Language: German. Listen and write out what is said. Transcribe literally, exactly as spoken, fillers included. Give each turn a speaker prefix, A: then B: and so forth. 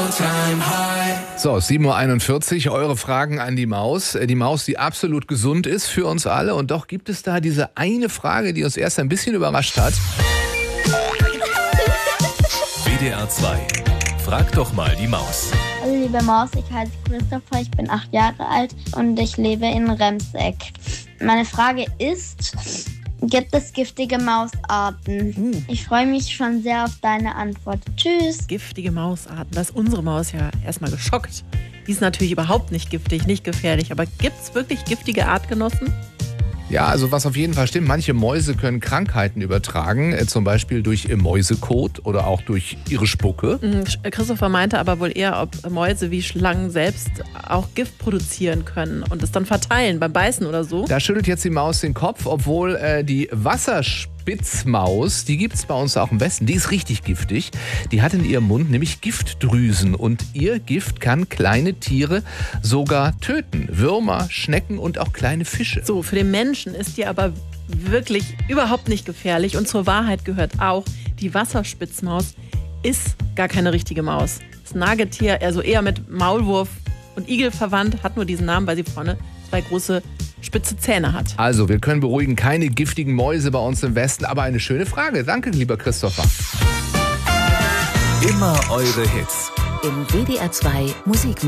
A: So, sieben Uhr einundvierzig, eure Fragen an die Maus. Die Maus, die absolut gesund ist für uns alle. Und doch gibt es da diese eine Frage, die uns erst ein bisschen überrascht hat.
B: W D R zwei. Frag doch mal die Maus.
C: Hallo liebe Maus, ich heiße Christopher, ich bin acht Jahre alt und ich lebe in Remseck. Meine Frage ist, gibt es giftige Mausarten?
D: Uh.
C: Ich freue mich schon sehr auf deine Antwort. Tschüss.
D: Giftige Mausarten, da ist unsere Maus ja erstmal geschockt. Die ist natürlich überhaupt nicht giftig, nicht gefährlich. Aber gibt es wirklich giftige Artgenossen?
A: Ja, also was auf jeden Fall stimmt, manche Mäuse können Krankheiten übertragen, äh, zum Beispiel durch äh, Mäusekot oder auch durch ihre Spucke.
D: Mhm, Christopher meinte aber wohl eher, ob Mäuse wie Schlangen selbst auch Gift produzieren können und es dann verteilen beim Beißen oder so.
A: Da schüttelt jetzt die Maus den Kopf, obwohl äh, die Wasserspitzmaus, die gibt es bei uns auch im Westen, die ist richtig giftig. Die hat in ihrem Mund nämlich Giftdrüsen und ihr Gift kann kleine Tiere sogar töten. Würmer, Schnecken und auch kleine Fische.
D: So, für den Menschen ist die aber wirklich überhaupt nicht gefährlich. Und zur Wahrheit gehört auch, die Wasserspitzmaus ist gar keine richtige Maus. Das Nagetier, also eher mit Maulwurf und Igel verwandt, hat nur diesen Namen, weil sie vorne zwei große spitze Zähne hat.
A: Also, wir können beruhigen, keine giftigen Mäuse bei uns im Westen, aber eine schöne Frage. Danke, lieber Christopher.
B: Immer eure Hits.
E: Im W D R zwei Musik